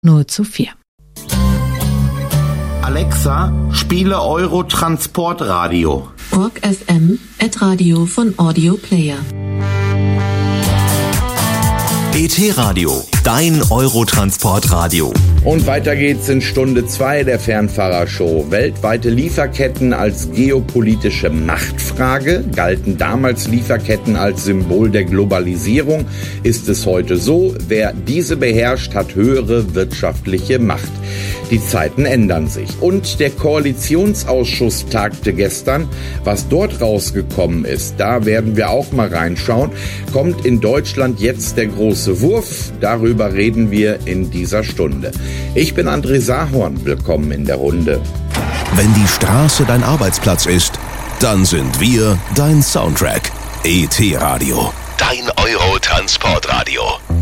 0:4. Alexa, spiele Eurotransportradio. Org FM @Radio von Audio Player. ET-Radio, dein Eurotransportradio. Und weiter geht's in Stunde 2 der Fernfahrershow. Weltweite Lieferketten als geopolitische Machtfrage. Galten damals Lieferketten als Symbol der Globalisierung? Ist es heute so? Wer diese beherrscht, hat höhere wirtschaftliche Macht. Die Zeiten ändern sich. Und der Koalitionsausschuss tagte gestern. Was dort rausgekommen ist, da werden wir auch mal reinschauen. Kommt in Deutschland jetzt der große Wurf? Darüber reden wir in dieser Stunde. Ich bin André Sahorn. Willkommen in der Runde. Wenn die Straße dein Arbeitsplatz ist, dann sind wir dein Soundtrack. ET-Radio, dein Eurotransportradio.